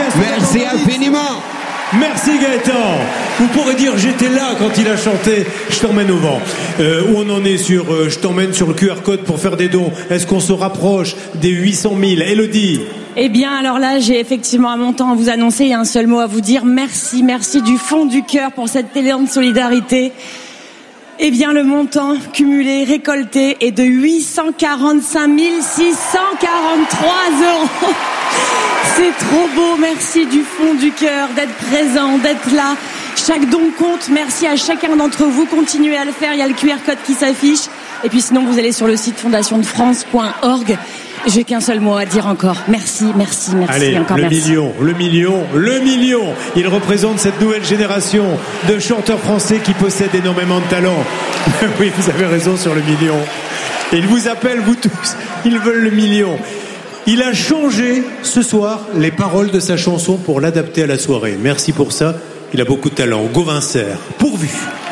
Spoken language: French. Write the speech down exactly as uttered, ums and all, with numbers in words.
geste. Merci infiniment. Merci Gaëtan. Vous pourrez dire j'étais là quand il a chanté Je t'emmène au vent. Euh, où on en est sur euh, Je t'emmène sur le Q R code pour faire des dons. Est-ce qu'on se rapproche des huit cent mille? Élodie? Eh bien, alors là, j'ai effectivement un montant à vous annoncer et un seul mot à vous dire. Merci, merci du fond du cœur pour cette élan de solidarité. Eh bien, le montant cumulé, récolté est de huit cent quarante-cinq mille six cent quarante-trois euros. C'est trop beau, merci du fond du cœur d'être présent, d'être là. Chaque don compte, merci à chacun d'entre vous. Continuez à le faire, il y a le Q R code qui s'affiche. Et puis sinon, vous allez sur le site fondation de france point org. J'ai qu'un seul mot à dire encore. Merci, merci, merci. Allez, encore le merci. million, le million, le million. Il représente cette nouvelle génération de chanteurs français qui possèdent énormément de talent. Oui, vous avez raison sur le million. Et ils vous appellent, vous tous. Ils veulent le million. Il a changé ce soir les paroles de sa chanson pour l'adapter à la soirée. Merci pour ça. Il a beaucoup de talent. Gauvain Serre, pourvu.